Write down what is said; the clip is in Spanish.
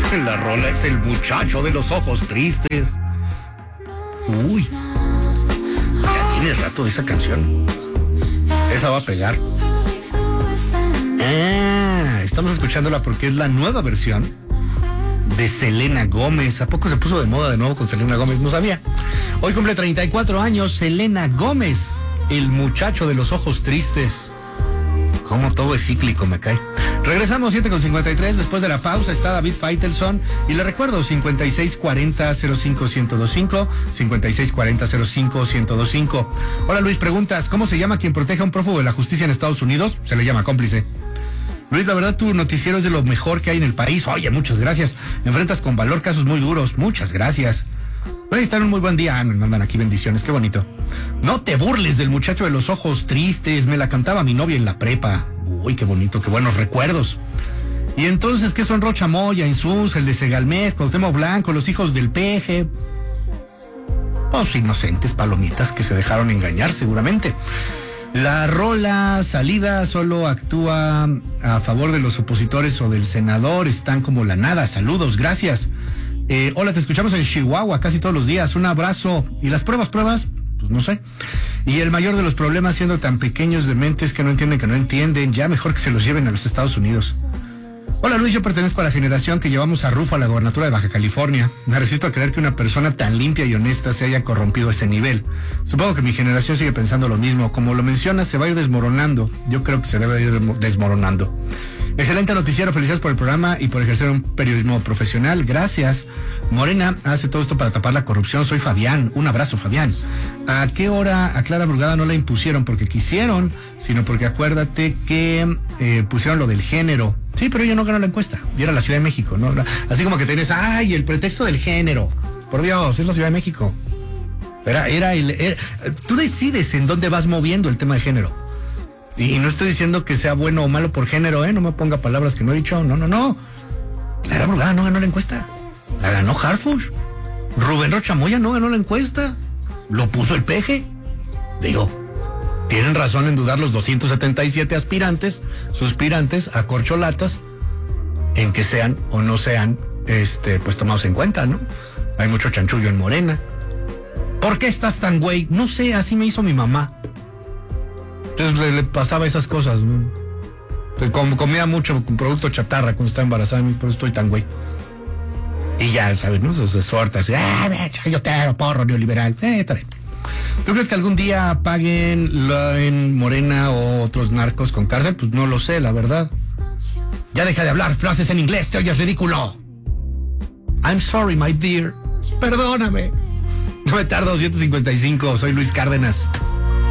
La rola es El muchacho de los ojos tristes. Uy, ya tiene rato esa canción. Esa va a pegar. Estamos escuchándola porque es la nueva versión de Selena Gómez. ¿A poco se puso de moda de nuevo con Selena Gómez? No sabía. Hoy cumple 34 años Selena Gómez, El muchacho de los ojos tristes. Como todo es cíclico, me cae. Regresamos 7:53. Después de la pausa está David Faitelson. Y le recuerdo, 5640-05-1025, 5640-05-1025. Hola Luis, preguntas, ¿cómo se llama quien protege a un prófugo de la justicia en Estados Unidos? Se le llama cómplice. Luis, la verdad tu noticiero es de lo mejor que hay en el país. Oye, muchas gracias. Enfrentas con valor casos muy duros. Muchas gracias. Voy a estar un muy buen día. Me mandan aquí bendiciones, qué bonito. No te burles del muchacho de los ojos tristes. Me la cantaba mi novia en la prepa. Uy, qué bonito, qué buenos recuerdos. Y entonces, ¿qué son Rocha Moya, Insús, el de Segalmés, Cuauhtémoc Blanco, los hijos del Peje? Pues inocentes palomitas que se dejaron engañar seguramente. La rola salida solo actúa a favor de los opositores o del senador. Están como la nada. Saludos, gracias. Hola, te escuchamos en Chihuahua casi todos los días. Un abrazo. ¿Y las pruebas? Pues no sé. Y el mayor de los problemas siendo tan pequeños de mentes que no entienden, ya mejor que se los lleven a los Estados Unidos. Hola Luis, yo pertenezco a la generación que llevamos a Rufo a la gobernatura de Baja California. Me resisto a creer que una persona tan limpia y honesta se haya corrompido a ese nivel. Supongo que mi generación sigue pensando lo mismo. Como lo mencionas, se va a ir desmoronando. Yo creo que se debe ir desmoronando. Excelente noticiero, felicidades por el programa y por ejercer un periodismo profesional. Gracias. Morena hace todo esto para tapar la corrupción. Soy Fabián. Un abrazo, Fabián. ¿A qué hora a Clara Brugada no la impusieron porque quisieron, sino porque acuérdate que pusieron lo del género? Sí, pero ella no ganó la encuesta. Y era la Ciudad de México, ¿no? Así como que tienes, el pretexto del género. Por Dios, es la Ciudad de México. Tú decides en dónde vas moviendo el tema de género. Y no estoy diciendo que sea bueno o malo por género, no me ponga palabras que no he dicho, no. Clara Brugada no ganó la encuesta. La ganó Harfuch. Rubén Rocha Moya no ganó la encuesta. Lo puso el Peje. Digo, tienen razón en dudar los 277 suspirantes a corcholatas en que sean o no sean pues tomados en cuenta, ¿no? Hay mucho chanchullo en Morena. ¿Por qué estás tan güey? No sé, así me hizo mi mamá. Entonces le pasaba esas cosas, ¿no? Comía mucho producto chatarra cuando estaba embarazada, por eso estoy tan güey. Y ya, ¿sabes? ¿No? Se suelta así, chayotero, porro, neoliberal. Está bien. ¿Tú crees que algún día paguen en Morena o otros narcos con cárcel? Pues no lo sé, la verdad. Ya deja de hablar frases en inglés, te oyes ridículo. I'm sorry, my dear. Perdóname. No me tardo, 155, soy Luis Cárdenas.